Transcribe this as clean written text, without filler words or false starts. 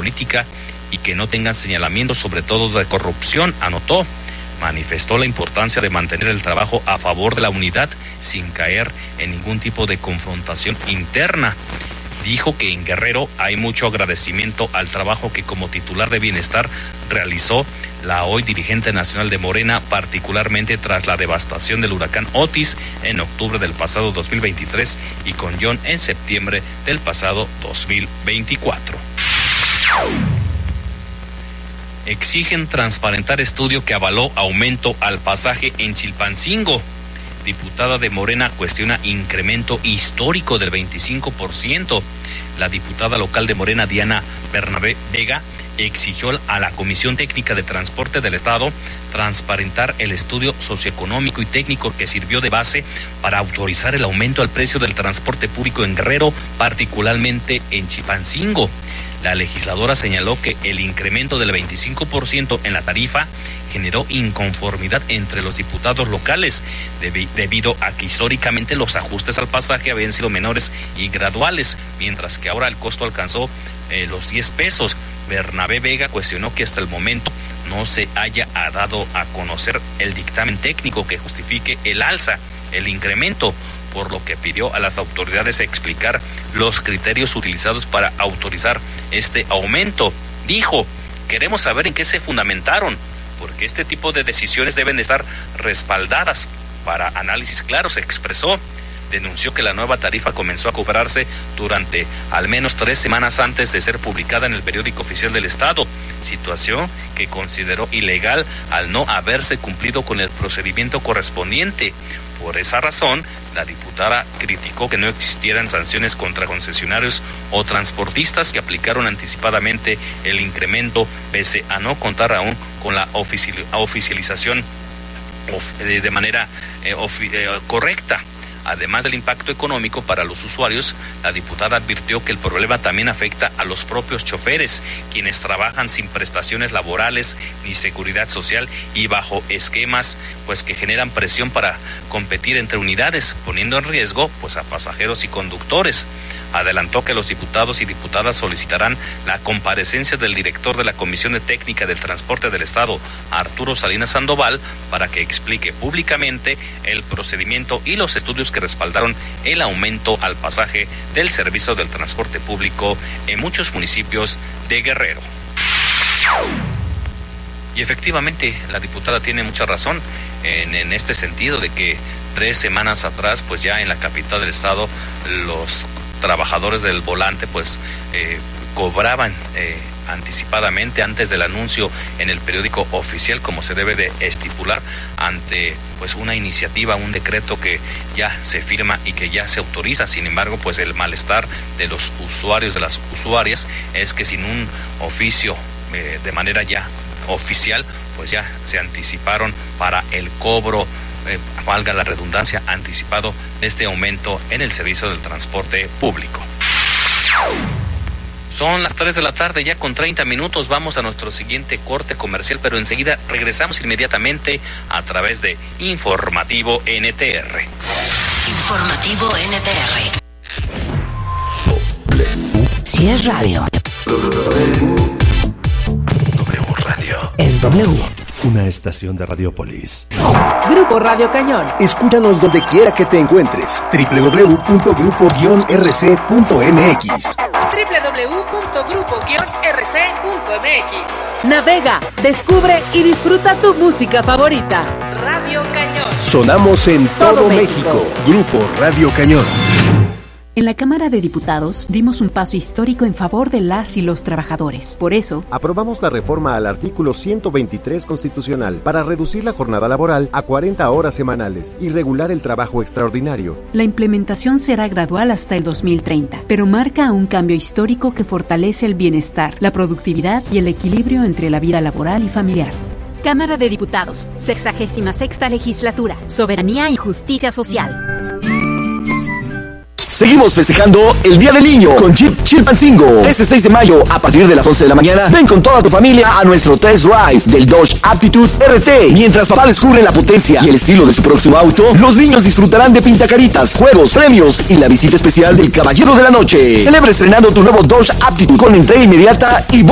política y que no tengan señalamientos, sobre todo de corrupción, anotó. Manifestó la importancia de mantener el trabajo a favor de la unidad sin caer en ningún tipo de confrontación interna. Dijo que en Guerrero hay mucho agradecimiento al trabajo que como titular de Bienestar realizó la hoy dirigente nacional de Morena, particularmente tras la devastación del huracán Otis en octubre del pasado 2023 y con John en septiembre del pasado 2024. Exigen transparentar estudio que avaló aumento al pasaje en Chilpancingo. Diputada de Morena cuestiona incremento histórico del 25%. La diputada local de Morena, Diana Bernabé Vega, exigió a la Comisión Técnica de Transporte del Estado transparentar el estudio socioeconómico y técnico que sirvió de base para autorizar el aumento al precio del transporte público en Guerrero, particularmente en Chilpancingo. La legisladora señaló que el incremento del 25% en la tarifa generó inconformidad entre los diputados locales debido a que históricamente los ajustes al pasaje habían sido menores y graduales, mientras que ahora el costo alcanzó los 10 pesos. Bernabé Vega cuestionó que hasta el momento no se haya dado a conocer el dictamen técnico que justifique el incremento, por lo que pidió a las autoridades explicar los criterios utilizados para autorizar este aumento. Dijo, queremos saber en qué se fundamentaron, porque este tipo de decisiones deben de estar respaldadas para análisis claros, expresó. Denunció que la nueva tarifa comenzó a cobrarse durante al menos 3 semanas antes de ser publicada en el periódico oficial del Estado, situación que consideró ilegal al no haberse cumplido con el procedimiento correspondiente. Por esa razón, la diputada criticó que no existieran sanciones contra concesionarios o transportistas que aplicaron anticipadamente el incremento, pese a no contar aún con la oficialización de manera correcta. Además del impacto económico para los usuarios, la diputada advirtió que el problema también afecta a los propios choferes, quienes trabajan sin prestaciones laborales ni seguridad social y bajo esquemas que generan presión para competir entre unidades, poniendo en riesgo a pasajeros y conductores. Adelantó que los diputados y diputadas solicitarán la comparecencia del director de la Comisión de Técnica del Transporte del Estado, Arturo Salinas Sandoval, para que explique públicamente el procedimiento y los estudios que respaldaron el aumento al pasaje del servicio del transporte público en muchos municipios de Guerrero. Y efectivamente, la diputada tiene mucha razón en este sentido de que 3 semanas atrás, ya en la capital del estado, los trabajadores del volante cobraban anticipadamente antes del anuncio en el periódico oficial, como se debe de estipular, ante una iniciativa, un decreto que ya se firma y que ya se autoriza. Sin embargo, el malestar de los usuarios, de las usuarias, es que sin un oficio de manera ya oficial, ya se anticiparon para el cobro, valga la redundancia, anticipado de este aumento en el servicio del transporte público. Son las 3 de la tarde, ya con 30 minutos. Vamos a nuestro siguiente corte comercial, pero enseguida regresamos inmediatamente a través de Informativo NTR. Informativo NTR. Si es radio. W Radio. Es W. Una estación de Radiopolis. Grupo Radio Cañón. Escúchanos donde quiera que te encuentres. www.grupo-rc.mx. www.grupo-rc.mx. Navega, descubre y disfruta tu música favorita. Radio Cañón. Sonamos en todo México. Grupo Radio Cañón. En la Cámara de Diputados dimos un paso histórico en favor de las y los trabajadores. Por eso, aprobamos la reforma al artículo 123 constitucional para reducir la jornada laboral a 40 horas semanales y regular el trabajo extraordinario. La implementación será gradual hasta el 2030, pero marca un cambio histórico que fortalece el bienestar, la productividad y el equilibrio entre la vida laboral y familiar. Cámara de Diputados, 66ª Legislatura, Soberanía y Justicia Social. Seguimos festejando el Día del Niño con Chilpancingo. Este 6 de mayo, a partir de las 11 de la mañana, ven con toda tu familia a nuestro test drive del Dodge Aptitude RT. Mientras papá descubre la potencia y el estilo de su próximo auto, los niños disfrutarán de pintacaritas, juegos, premios y la visita especial del Caballero de la Noche. Celebra estrenando tu nuevo Dodge Aptitude con entrega inmediata y